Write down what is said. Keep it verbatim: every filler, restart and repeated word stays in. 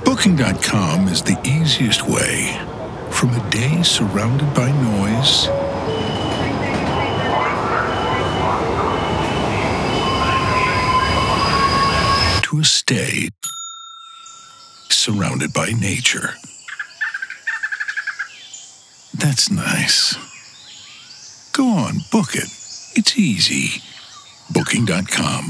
Booking dot com is the easiest way from a day surrounded by noise to a stay surrounded by nature. That's nice. Go on, book it. It's easy. Booking dot com.